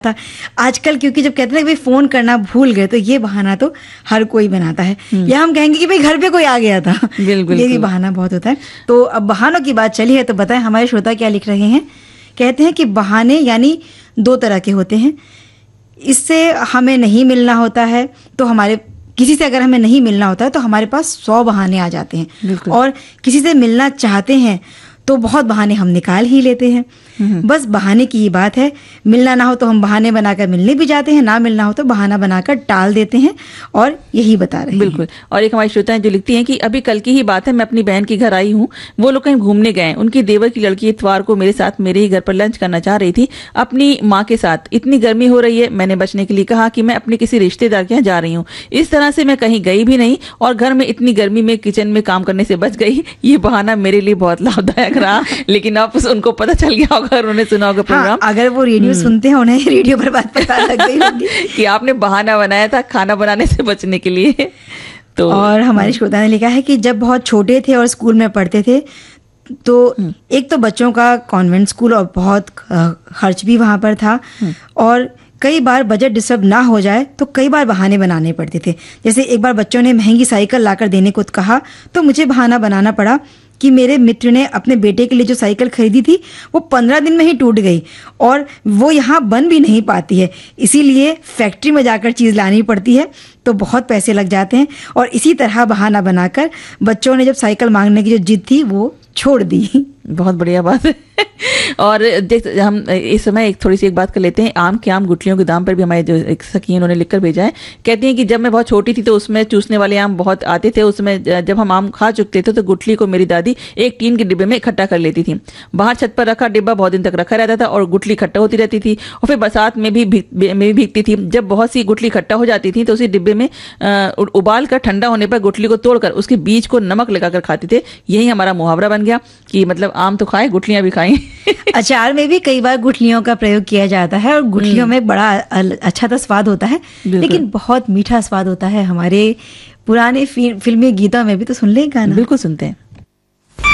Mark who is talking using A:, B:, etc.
A: था। आजकल क्योंकि जब कहते हैं कि भाई फोन करना भूल गए, तो ये बहाना तो हर कोई बनाता है, या हम कहेंगे कि भाई घर पे कोई आ गया था।
B: बिल्कुल,
A: ये भी बहाना बहुत होता है। तो अब बहानों की बात चली है तो बताएं हमारे श्रोता क्या लिख रहे हैं। कहते हैं कि बहाने यानी दो तरह के होते हैं। इससे हमें नहीं मिलना होता है तो हमारे किसी से अगर हमें नहीं मिलना होता है तो हमारे पास 100 बहाने आ जाते हैं, और किसी से मिलना चाहते हैं तो बहुत बहाने हम निकाल ही लेते हैं। बस बहाने की ही बात है। मिलना ना हो तो हम बहाने बनाकर मिलने भी जाते हैं, ना मिलना हो तो बहाना बनाकर टाल देते हैं, और यही बता रहे हैं।
B: बिल्कुल। और एक हमारी श्रोता है जो लिखती हैं कि अभी कल की ही बात है, मैं अपनी बहन के घर आई हूँ, वो लोग कहीं घूमने गए, उनकी देवर की लड़की इतवार को मेरे साथ मेरे ही घर पर लंच करना चाह रही थी अपनी माँ के साथ। इतनी गर्मी हो रही है, मैंने बचने के लिए कहा कि मैं अपने किसी रिश्तेदार के यहाँ जा रही हूँ। इस तरह से मैं कहीं गई भी नहीं और घर में इतनी गर्मी में किचन में काम करने से बच गई। ये बहाना मेरे लिए बहुत लाभदायक रहा, लेकिन अब उनको पता चल गया होगा, उन्होंने सुना होगा प्रोग्राम।
A: अगर वो रेडियो सुनते हैं उन्हें रेडियो पर बात पता लग गई होगी
B: कि आपने बहाना बनाया था खाना बनाने से बचने के लिए। तो
A: और हमारे श्रोता ने लिखा है कि जब बहुत छोटे थे और स्कूल में पढ़ते थे तो एक तो बच्चों का कॉन्वेंट स्कूल और बहुत खर्च भी वहां पर था, और कई बार बजट डिस्टर्ब ना हो जाए तो कई बार बहाने बनाने पड़ते थे। जैसे एक बार बच्चों ने महंगी साइकिल लाकर देने को कहा तो मुझे बहाना बनाना पड़ा कि मेरे मित्र ने अपने बेटे के लिए जो साइकिल खरीदी थी वो 15 दिन में ही टूट गई और वो यहाँ बन भी नहीं पाती है, इसीलिए फैक्ट्री में जाकर चीज़ लानी पड़ती है तो बहुत पैसे लग जाते हैं। और इसी तरह बहाना बनाकर बच्चों ने जब साइकिल मांगने की जो जिद थी वो छोड़ दी।
B: बहुत बढ़िया बात है। और हम इस समय एक थोड़ी सी एक बात कर लेते हैं। आम के आम गुठलियों के दाम पर भी हमारे जो एक सखी उन्होंने लिखकर भेजा है। कहती हैं कि जब मैं बहुत छोटी थी तो उसमें चूसने वाले आम बहुत आते थे। उसमें जब हम आम खा चुकते थे तो गुठली को मेरी दादी एक टीन के डिब्बे में इकट्ठा कर लेती थी। बाहर छत पर रखा डिब्बा बहुत दिन तक रखा रहता था और गुठली इकट्ठा होती रहती थी, और फिर बरसात में भी भीगती थी। जब बहुत सी गुठली इकट्ठा हो जाती थी तो उसी डिब्बे में उबाल कर ठंडा होने पर गुठली को तोड़कर उसके बीज को नमक लगाकर खाते थे। यही हमारा मुहावरा बन गया कि मतलब आम तो खाए, गुठलियां भी खाएं।
A: अचार में भी कई बार गुठलियों का प्रयोग किया जाता है और गुठलियों में बड़ा अच्छा तो स्वाद होता है, लेकिन बहुत मीठा स्वाद होता है। हमारे पुराने फिल्मी गीतों में भी तो सुन लें गाना।
B: बिल्कुल सुनते हैं।